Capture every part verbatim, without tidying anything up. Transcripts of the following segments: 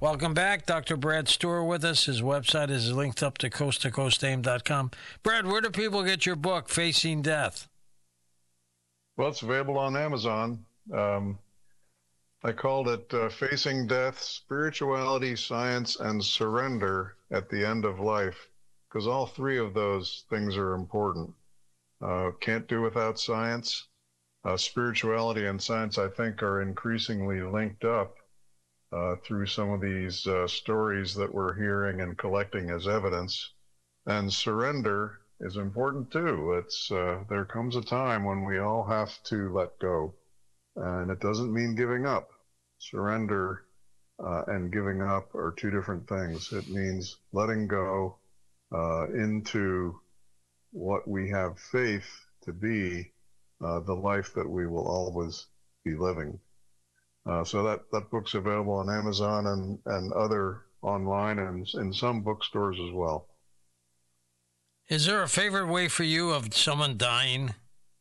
Welcome back. Doctor Brad Stewart with us. His website is linked up to coast to coast aim dot com. Brad, where do people get your book, Facing Death? Well, it's available on Amazon. Um, I called it uh, Facing Death, Spirituality, Science, and Surrender at the End of Life, because all three of those things are important. Uh, can't do without science. Uh, spirituality and science, I think, are increasingly linked up uh, through some of these uh, stories that we're hearing and collecting as evidence. And surrender is important too. It's uh, there comes a time when we all have to let go, and it doesn't mean giving up. Surrender uh, and giving up are two different things. It means letting go uh, into what we have faith to be uh, the life that we will always be living. Uh, so that, that book's available on Amazon and, and other online and in some bookstores as well. Is there a favorite way for you of someone dying?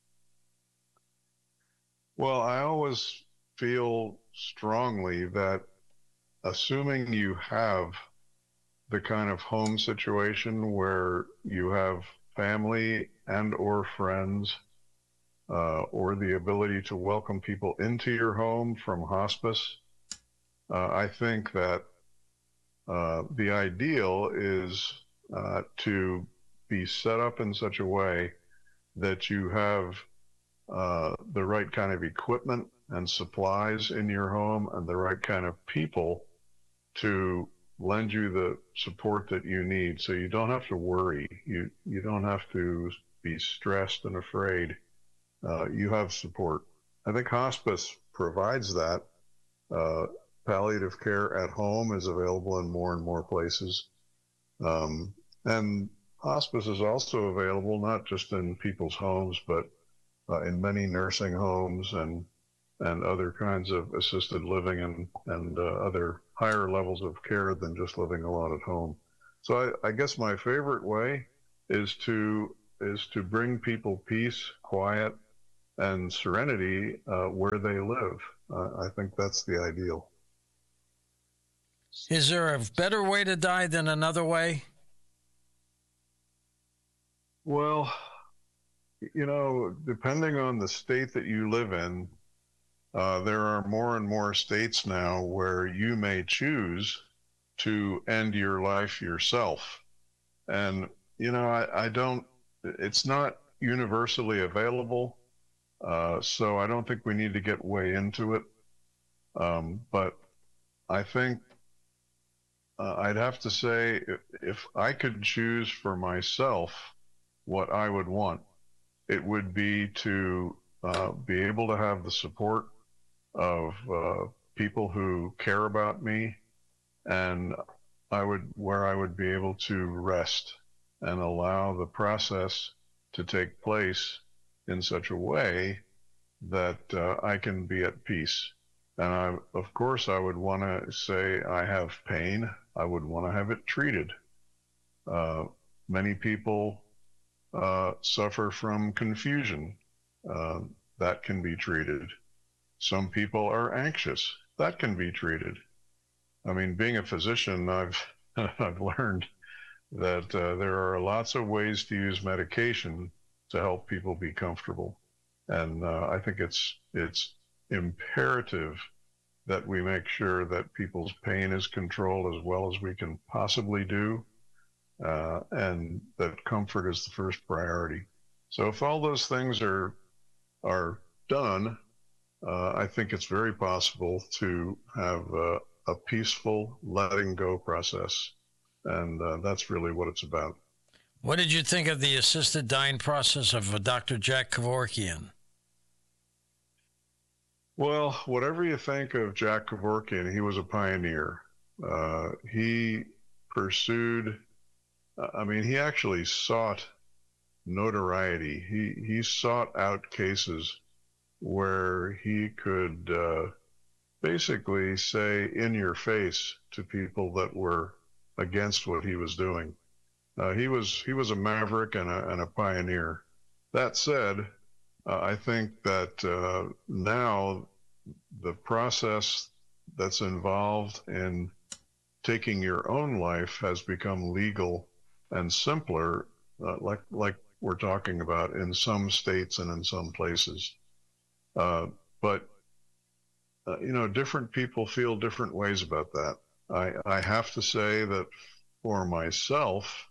Well, I always feel strongly that assuming you have the kind of home situation where you have family and or friends uh, or the ability to welcome people into your home from hospice, uh, I think that uh, the ideal is uh, to be set up in such a way that you have uh, the right kind of equipment and supplies in your home and the right kind of people to lend you the support that you need, so you don't have to worry. You you don't have to be stressed and afraid. Uh, you have support. I think hospice provides that. Uh, palliative care at home is available in more and more places. Um, and hospice is also available not just in people's homes, but uh, in many nursing homes and and other kinds of assisted living and, and uh, other higher levels of care than just living alone at home. So I, I guess my favorite way is to is to bring people peace, quiet, and serenity uh, where they live. Uh, I think that's the ideal. Is there a better way to die than another way? Well, you know, depending on the state that you live in, Uh, there are more and more states now where you may choose to end your life yourself. And, you know, I, I don't, it's not universally available. Uh, so I don't think we need to get way into it. Um, but I think uh, I'd have to say if, if I could choose for myself what I would want, it would be to uh, be able to have the support of uh, people who care about me, and I would where I would be able to rest and allow the process to take place in such a way that uh, I can be at peace. And I, of course, I would want to say I have pain. I would want to have it treated. Uh, many people uh, suffer from confusion. Uh, that can be treated. Some people are anxious. That can be treated. I mean, being a physician, I've I've learned that uh, there are lots of ways to use medication to help people be comfortable, and uh, I think it's it's imperative that we make sure that people's pain is controlled as well as we can possibly do, uh, and that comfort is the first priority. So if all those things are are done, Uh, I think it's very possible to have uh, a peaceful letting go process. And uh, that's really what it's about. What did you think of the assisted dying process of uh, Doctor Jack Kevorkian? Well, whatever you think of Jack Kevorkian, he was a pioneer. Uh, he pursued, I mean, he actually sought notoriety. He, he sought out cases where he could uh, basically say in your face to people that were against what he was doing. Uh, he was he was a maverick and a, and a pioneer. That said, uh, I think that uh, now the process that's involved in taking your own life has become legal and simpler, uh, like like we're talking about in some states and in some places. Uh, but uh, you know, different people feel different ways about that. I I have to say that for myself,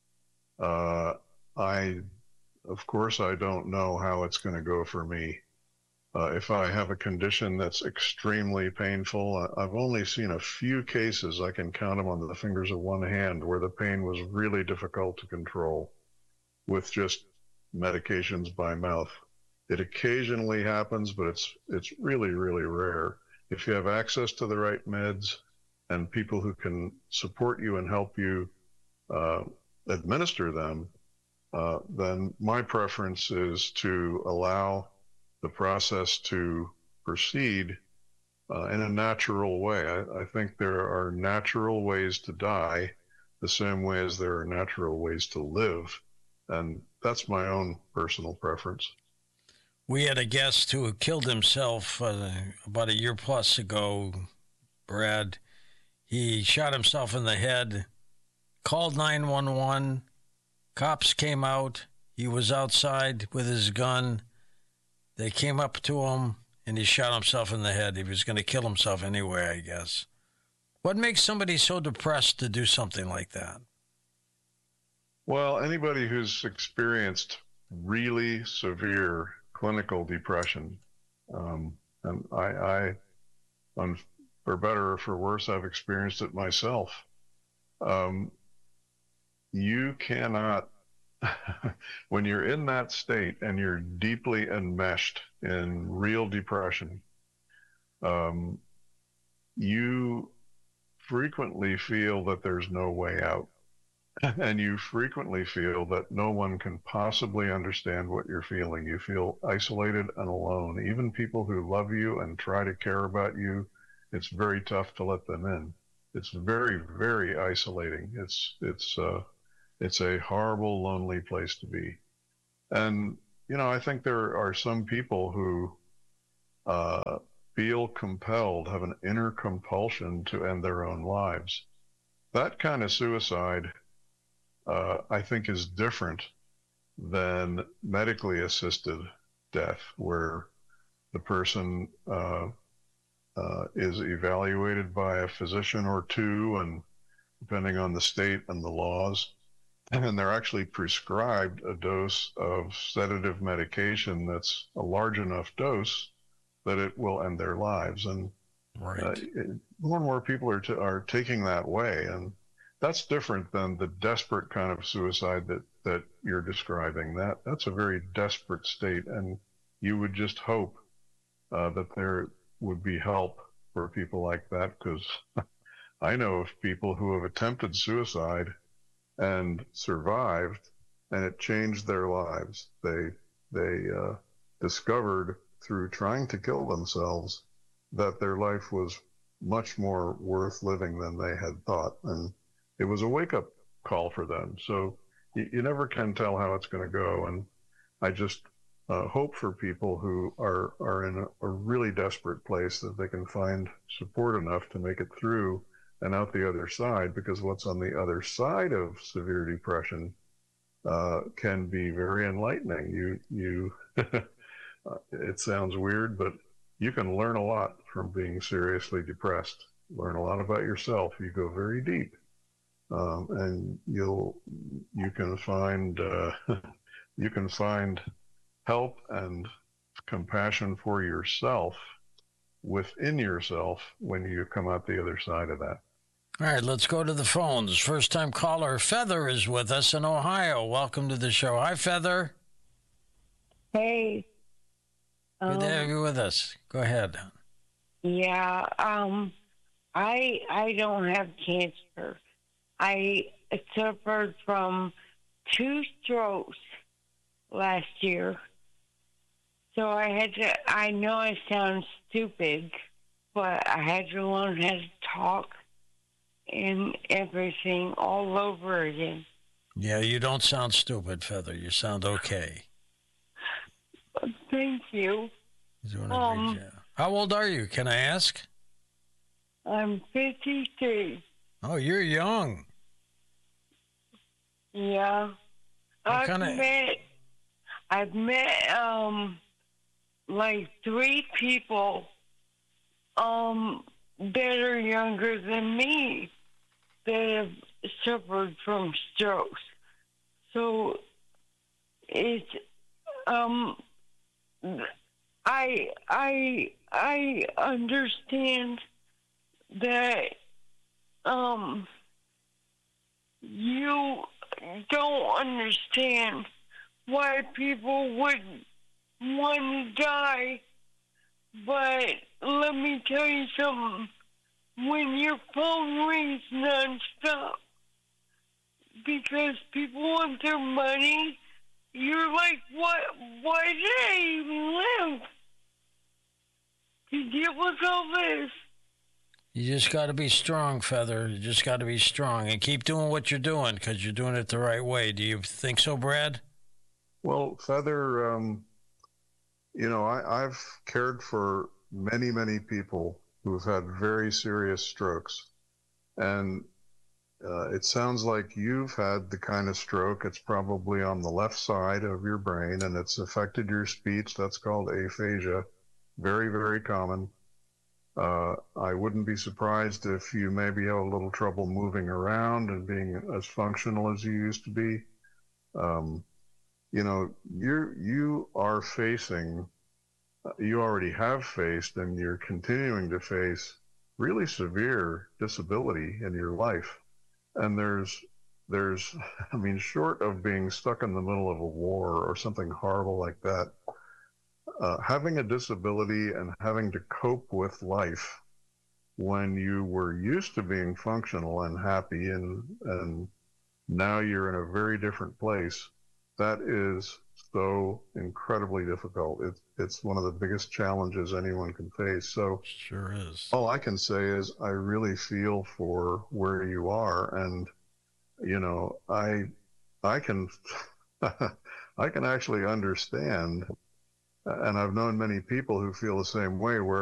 uh, I of course I don't know how it's going to go for me. Uh, if I have a condition that's extremely painful, I've only seen a few cases, I can count them on the fingers of one hand, where the pain was really difficult to control with just medications by mouth. It occasionally happens, but it's it's really, really rare. If you have access to the right meds and people who can support you and help you uh, administer them, uh, then my preference is to allow the process to proceed uh, in a natural way. I, I think there are natural ways to die the same way as there are natural ways to live. And that's my own personal preference. We had a guest who killed himself uh, about a year plus ago, Brad. He shot himself in the head, called nine one one. Cops came out. He was outside with his gun. They came up to him, and he shot himself in the head. He was going to kill himself anyway, I guess. What makes somebody so depressed to do something like that? Well, anybody who's experienced really severe clinical depression, um, and I, I um, for better or for worse, I've experienced it myself. Um, you cannot, when you're in that state and you're deeply enmeshed in real depression, um, you frequently feel that there's no way out. And you frequently feel that no one can possibly understand what you're feeling. You feel isolated and alone. Even people who love you and try to care about you, it's very tough to let them in. It's very, very isolating. It's it's uh, it's a horrible, lonely place to be. And you know, I think there are some people who uh, feel compelled, have an inner compulsion to end their own lives. That kind of suicide, Uh, I think, is different than medically assisted death, where the person uh, uh, is evaluated by a physician or two, and depending on the state and the laws, and they're actually prescribed a dose of sedative medication that's a large enough dose that it will end their lives. And right. uh, it, more and more people are, t- are taking that way, and that's different than the desperate kind of suicide that, that you're describing. That that's a very desperate state, and you would just hope uh, that there would be help for people like that, because I know of people who have attempted suicide and survived, and it changed their lives. They they uh, discovered through trying to kill themselves that their life was much more worth living than they had thought, and it was a wake-up call for them. So you, you never can tell how it's going to go. And I just uh, hope for people who are, are in a, a really desperate place that they can find support enough to make it through and out the other side, because what's on the other side of severe depression uh, can be very enlightening. You, you it sounds weird, but you can learn a lot from being seriously depressed. Learn a lot about yourself. You go very deep. Um, and you'll you can find uh, you can find help and compassion for yourself within yourself when you come out the other side of that. All right, let's go to the phones. First time caller Feather is with us in Ohio. Welcome to the show. Hi, Feather. Hey. Good um, to have you with us. Go ahead. Yeah. Um. I I don't have cancer. I suffered from two strokes last year. So I had to, I know I sound stupid, but I had to learn how to talk and everything all over again. Yeah, you don't sound stupid, Feather. You sound okay. Thank you. You're doing a Um, great job. How old are you? Can I ask? I'm fifty-three. Oh, you're young. Yeah. What I've kinda- met, I've met, um, like three people, um, that are younger than me that have suffered from strokes. So it's, um, I, I, I understand that, um, you don't understand why people would want to die, but let me tell you something. When your phone rings nonstop because people want their money, you're like, what? Why did I even live to deal with all this? You just got to be strong, Feather. You just got to be strong and keep doing what you're doing because you're doing it the right way. Do you think so, Brad? Well, Feather, um, you know, I, I've cared for many, many people who've had very serious strokes. And uh, it sounds like you've had the kind of stroke, it's probably on the left side of your brain and it's affected your speech. That's called aphasia. Very, very common. Uh, I wouldn't be surprised if you maybe have a little trouble moving around and being as functional as you used to be. Um, you know, you you are facing, you already have faced, and you're continuing to face really severe disability in your life. And there's, there's, I mean, short of being stuck in the middle of a war or something horrible like that, uh, having a disability and having to cope with life when you were used to being functional and happy and, and now you're in a very different place, that is so incredibly difficult. It's, it's one of the biggest challenges anyone can face. So Sure is. all I can say is I really feel for where you are. And, you know, I, I can, I can actually understand. And I've known many people who feel the same way, where